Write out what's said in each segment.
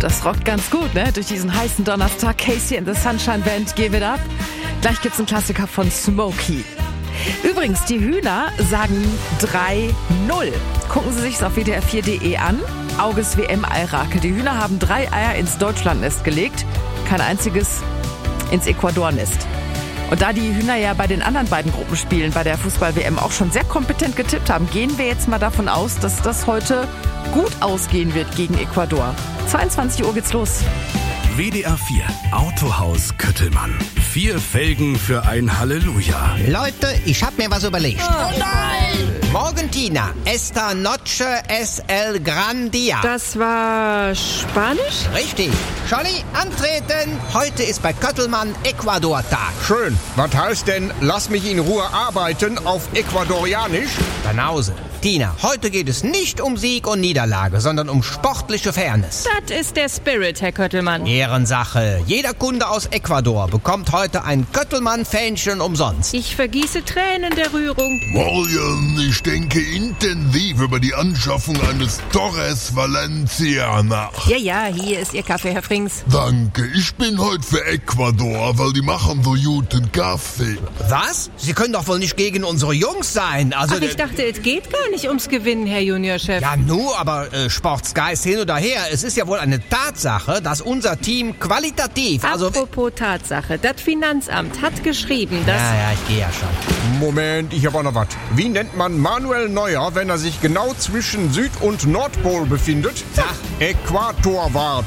Das rockt ganz gut, ne? Durch diesen heißen Donnerstag. Casey and the Sunshine Band, Give It Up. Gleich gibt's einen Klassiker von Smokey. Übrigens, die Hühner sagen 3-0. Gucken Sie sich's auf wdr4.de an. Auges WM-Eirakel. Die Hühner haben 3 Eier ins Deutschlandnest gelegt. Kein einziges ins Ecuador-Nest. Und da die Hühner ja bei den anderen beiden Gruppenspielen bei der Fußball-WM auch schon sehr kompetent getippt haben, gehen wir jetzt mal davon aus, dass das heute gut ausgehen wird gegen Ecuador. 22 Uhr geht's los. WDR 4 Autohaus Köttelmann. 4 Felgen für ein Halleluja. Leute, ich hab mir was überlegt. Oh nein! Morgentina, esta noche es el gran día. Das war Spanisch? Richtig. Scholli, antreten. Heute ist bei Köttelmann Ecuador-Tag. Schön. Was heißt denn, lass mich in Ruhe arbeiten auf Ecuadorianisch? Banause. Tina, heute geht es nicht um Sieg und Niederlage, sondern um sportliche Fairness. Das ist der Spirit, Herr Köttelmann. Ehrensache. Jeder Kunde aus Ecuador bekommt heute ein Köttelmann-Fähnchen umsonst. Ich vergieße Tränen der Rührung. Morgen, ich denke intensiv über die Anschaffung eines Torres Valencia nach. Ja, hier ist Ihr Kaffee, Herr Frings. Danke, ich bin heute für Ecuador, weil die machen so guten Kaffee. Was? Sie können doch wohl nicht gegen unsere Jungs sein. Also, Ach, ich dachte, es geht gar nicht ums Gewinnen, Herr Juniorchef. Ja, aber Sportsgeist hin oder her. Es ist ja wohl eine Tatsache, dass unser Team qualitativ, Apropos Tatsache, das Finanzamt hat geschrieben, dass... Ja, ich gehe ja schon. Moment, ich hab auch noch was. Wie nennt man Manuel Neuer, wenn er sich genau zwischen Süd- und Nordpol befindet? Sag. Äquatorwart.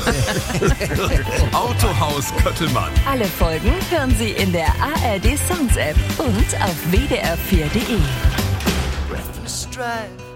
Autohaus Köttelmann. Alle Folgen hören Sie in der ARD Sounds App und auf wdr4.de. Strife.